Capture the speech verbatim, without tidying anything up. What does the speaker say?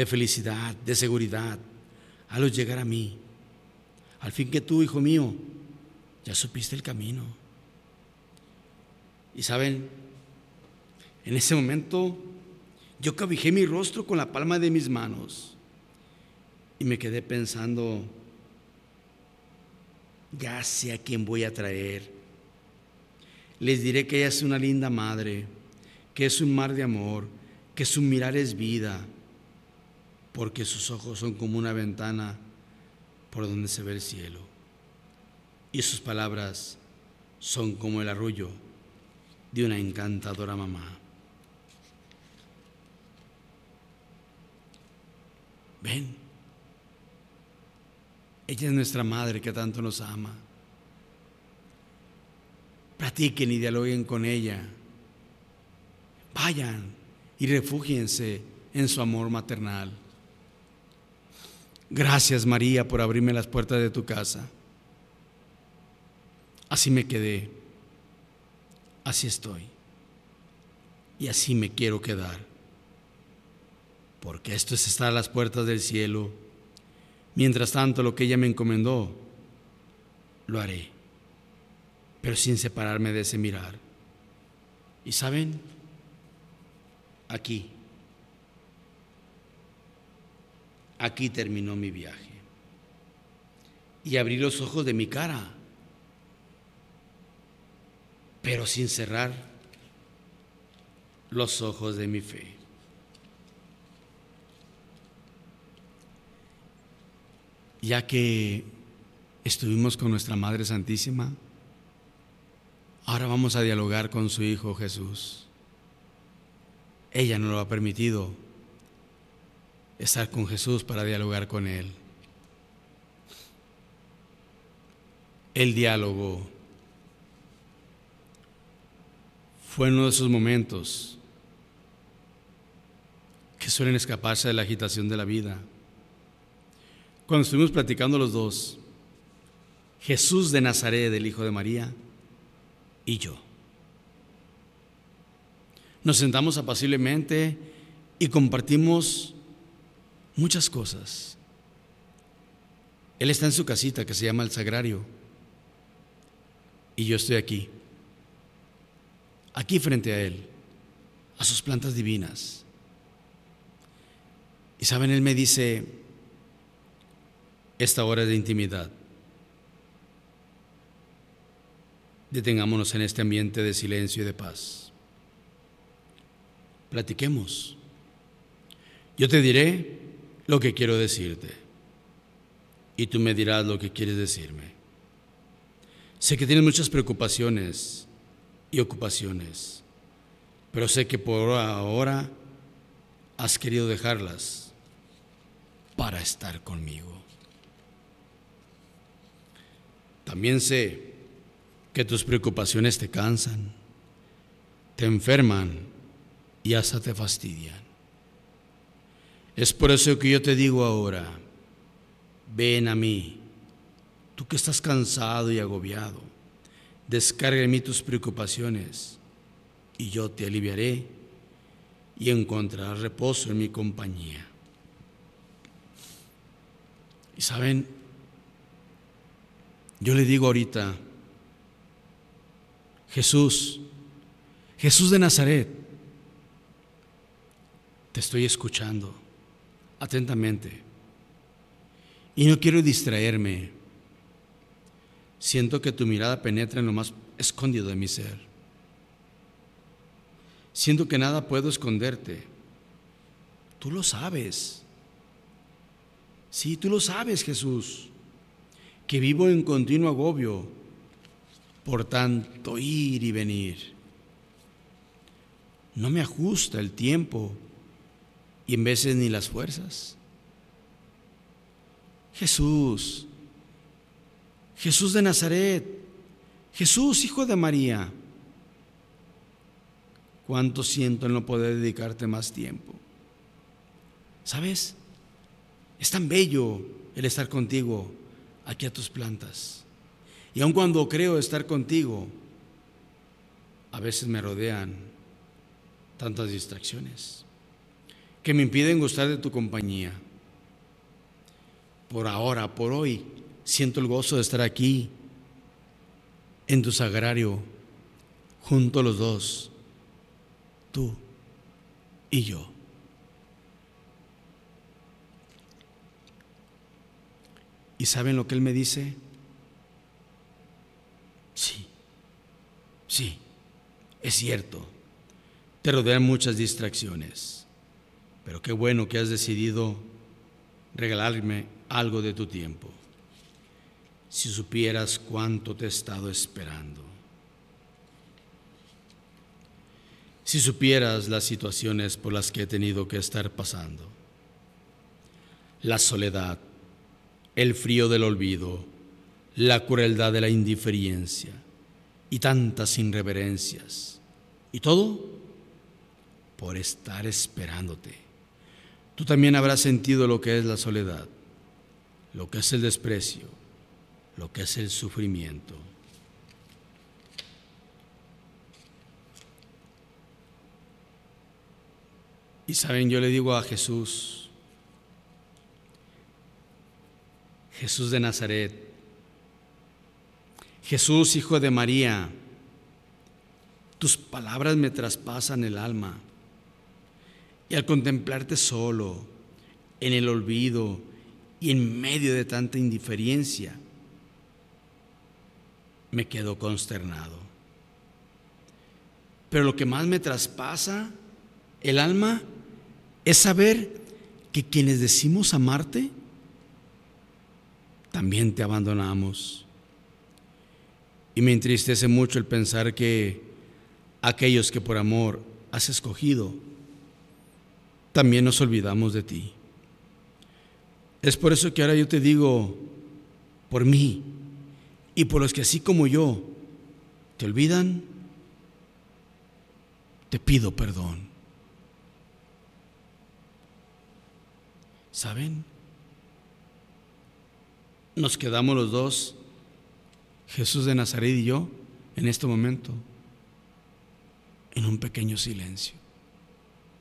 de felicidad, de seguridad, hazlos llegar a mí. Al fin que tú, hijo mío, ya supiste el camino. Y saben, en ese momento yo cobijé mi rostro con la palma de mis manos y me quedé pensando, ya sé a quién voy a traer. Les diré que ella es una linda madre, que es un mar de amor, que su mirar es vida, porque sus ojos son como una ventana por donde se ve el cielo, y sus palabras son como el arrullo de una encantadora mamá. Ven, ella es nuestra madre que tanto nos ama. Platiquen y dialoguen con ella. Vayan y refúgiense en su amor maternal. Gracias, María, por abrirme las puertas de tu casa. Así me quedé, así estoy y así me quiero quedar, porque esto es estar a las puertas del cielo. Mientras tanto, lo que ella me encomendó, lo haré, pero sin separarme de ese mirar. Y saben, aquí, aquí terminó mi viaje y abrí los ojos de mi cara, pero sin cerrar los ojos de mi fe. Ya que estuvimos con nuestra Madre Santísima, ahora vamos a dialogar con su Hijo Jesús. Ella nos lo ha permitido, estar con Jesús para dialogar con Él. El diálogo fue uno de esos momentos que suelen escaparse de la agitación de la vida. Cuando estuvimos platicando los dos, Jesús de Nazaret, el Hijo de María, y yo, nos sentamos apaciblemente y compartimos muchas cosas. Él está en su casita que se llama el Sagrario y yo estoy aquí, aquí frente a Él, a sus plantas divinas. Y saben, Él me dice, esta hora es de intimidad. Detengámonos en este ambiente de silencio y de paz. Platiquemos. Yo te diré lo que quiero decirte y tú me dirás lo que quieres decirme. Sé que tienes muchas preocupaciones y ocupaciones, pero sé que por ahora has querido dejarlas para estar conmigo. También sé que tus preocupaciones te cansan, te enferman y hasta te fastidian. Es por eso que yo te digo ahora, ven a mí, tú que estás cansado y agobiado, descarga en mí tus preocupaciones y yo te aliviaré y encontrarás reposo en mi compañía. Y saben, yo le digo ahorita, Jesús, Jesús de Nazaret, te estoy escuchando atentamente y no quiero distraerme. Siento que tu mirada penetra en lo más escondido de mi ser. Siento que nada puedo esconderte. Tú lo sabes. Sí, tú lo sabes, Jesús, que vivo en continuo agobio por tanto ir y venir. No me ajusta el tiempo y en veces ni las fuerzas. Jesús, Jesús de Nazaret, Jesús, Hijo de María, cuánto siento en no poder dedicarte más tiempo. ¿Sabes? Es tan bello el estar contigo aquí a tus plantas. Y aun cuando creo estar contigo, a veces me rodean tantas distracciones. que me impiden gustar de tu compañía. Por ahora, por hoy, siento el gozo de estar aquí, en tu sagrario, juntos los dos, tú y yo. ¿Y saben lo que Él me dice? Sí, sí, es cierto. Te rodean muchas distracciones, pero qué bueno que has decidido regalarme algo de tu tiempo. Si supieras cuánto te he estado esperando. Si supieras las situaciones por las que he tenido que estar pasando. La soledad, el frío del olvido, la crueldad de la indiferencia y tantas irreverencias. Y todo por estar esperándote. Tú también habrás sentido lo que es la soledad, lo que es el desprecio, lo que es el sufrimiento. Y saben, yo le digo a Jesús, Jesús de Nazaret, Jesús, hijo de María, tus palabras me traspasan el alma. Y al contemplarte solo, en el olvido y en medio de tanta indiferencia, me quedo consternado. Pero lo que más me traspasa el alma es saber que quienes decimos amarte, también te abandonamos. Y me entristece mucho el pensar que aquellos que por amor has escogido, también nos olvidamos de ti. Es por eso que ahora yo te digo, por mí y por los que así como yo te olvidan, te pido perdón. ¿Saben? Nos quedamos los dos, Jesús de Nazaret y yo, en este momento, en un pequeño silencio.